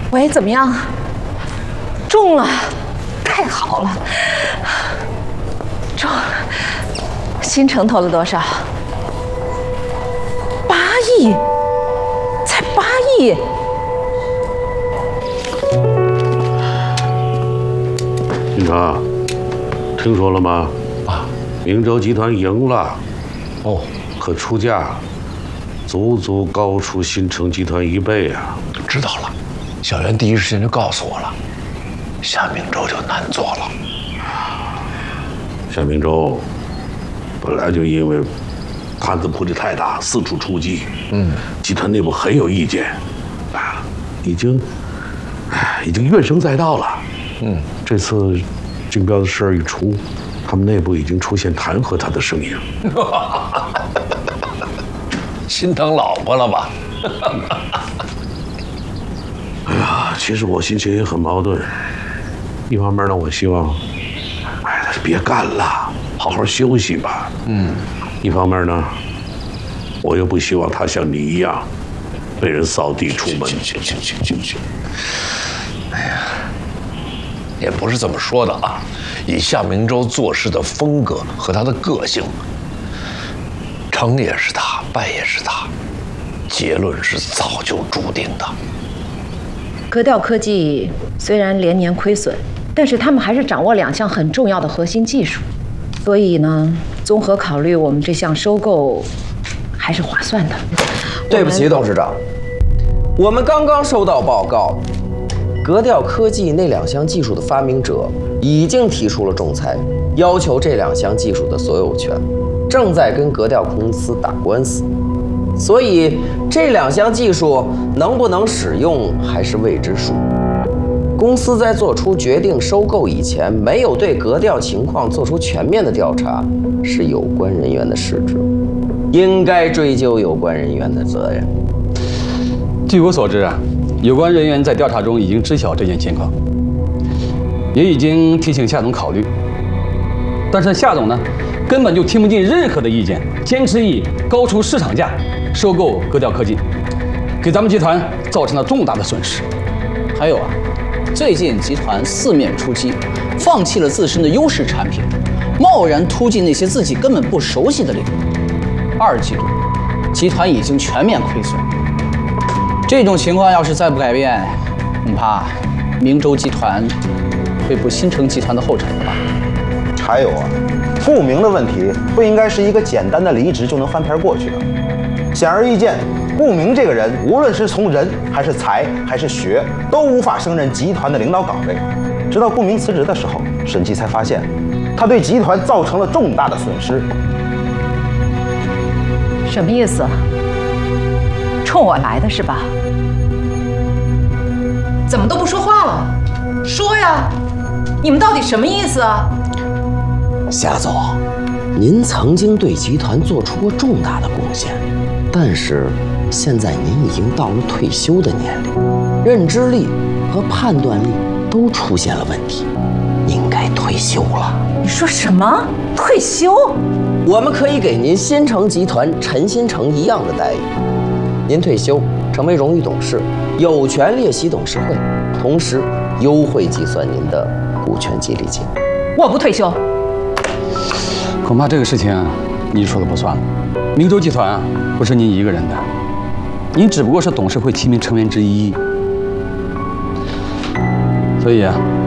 喂，怎么样？中了，太好了，中了。新城投了多少？8亿，才8亿。 警察，听说了吗？啊，明州集团赢了。哦，可出价足足高出新城集团1倍啊！ 知道了，小袁第一时间就告诉我了。夏明洲就难做了。 夏明洲本来就因为摊子铺的太大，四处出击，集团内部很有意见，啊，已经怨声载道了。这次竞标的事儿一出，他们内部已经出现弹劾他的声音。 心疼老婆了吧？ 哎呀，其实我心情也很矛盾。一方面呢，我希望，别干了，好好休息吧。一方面呢，我又不希望他像你一样，被人扫地出门。 行。哎呀，也不是这么说的啊。以夏明洲做事的风格和他的个性，成也是他，败也是他，结论是早就注定的。 格调科技虽然连年亏损，但是他们还是掌握2项很重要的核心技术，所以呢，综合考虑，我们这项收购还是划算的。 对不起，董事长，我们刚刚收到报告，格调科技那2项技术的发明者已经提出了仲裁，要求这2项技术的所有权，正在跟格调公司打官司。所以这2项技术能不能使用还是未知数。公司在做出决定收购以前，没有对格调情况做出全面的调查，是有关人员的失职，应该追究有关人员的责任。 据我所知啊，有关人员在调查中已经知晓这件情况，也已经提醒夏总考虑，但是夏总呢，根本就听不进任何的意见，坚持以高出市场价收购格调科技，给咱们集团造成了重大的损失。 还有啊，最近集团4面出击，放弃了自身的优势产品，贸然突进那些自己根本不熟悉的领域。2季度，集团已经全面亏损。这种情况要是再不改变，恐怕明州集团会步新城集团的后尘了吧？ 还有啊，顾明的问题不应该是一个简单的离职就能翻篇过去的。显而易见，顾明这个人，无论是从人还是才还是学，都无法胜任集团的领导岗位。直到顾明辞职的时候，审计才发现，他对集团造成了重大的损失。 什么意思？冲我来的是吧？怎么都不说话了？说呀！你们到底什么意思啊？ 夏总，您曾经对集团做出过重大的贡献，但是现在您已经到了退休的年龄，认知力和判断力都出现了问题，您该退休了。 你说什么？退休？ 我们可以给您新城集团陈新城一样的待遇，您退休成为荣誉董事，有权列席董事会，同时优惠计算您的股权激励金。 我不退休。 恐怕这个事情你说了不算了。明州集团啊，不是您一个人的，您只不过是董事会提名成员之一，所以啊，